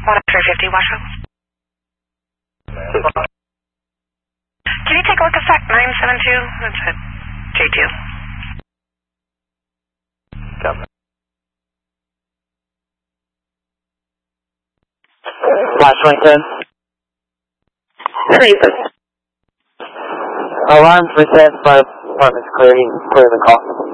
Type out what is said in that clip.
1-350, Washoe. Can you take a look at SAC 972? That's it. J2. Copy. Flash 2010. Freezes. Alarm for set 5 apartments clear. You can clear the call.